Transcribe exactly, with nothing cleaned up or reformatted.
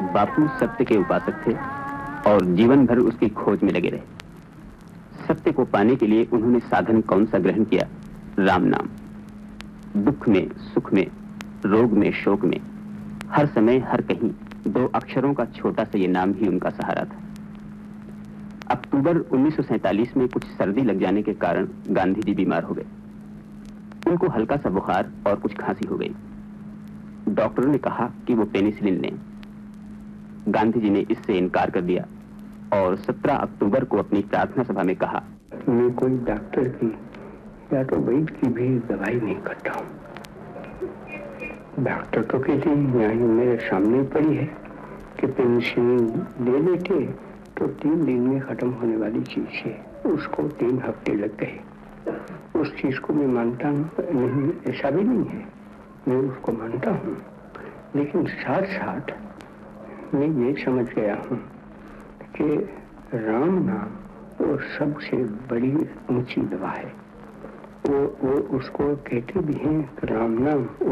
बापू सत्य के उपासक थे और जीवन भर उसकी खोज में लगे रहे। सत्य को पाने के लिए उन्होंने साधन कौन सा ग्रहण किया? राम नाम। दुख में, सुख में, रोग में, शोक में, हर समय हर कहीं दो अक्षरों का छोटा सा ये नाम ही उनका सहारा था। अक्टूबर उन्नीस सौ सैंतालीस में कुछ सर्दी लग जाने के कारण गांधी जी बीमार हो गए। उनको हल्का सा बुखार और कुछ खांसी हो गई। डॉक्टरों ने कहा कि वो पेनिसिलिन लें। गांधी जी ने इससे इनकार कर दिया और सत्रह अक्टूबर को अपनी प्रार्थना सभा में कहा, मैं कोई डॉक्टर की या तो वैद्य की भी दवाई नहीं करता हूँ। डॉक्टर तो कहते हैं यहाँ मेरे सामने पड़ी है कि पेनिसिलिन ले लेते तो तीन दिन में खत्म होने वाली चीज है, उसको तीन हफ्ते लग गए। उस चीज को मैं मानता नहीं, ऐसा भी नहीं है, मैं उसको मानता हूँ, लेकिन साथ साथ मैं ये समझ गया हूँ कि राम नाम वो सबसे बड़ी ऊंची दवा है। वो वो उसको कहते भी हैं राम नाम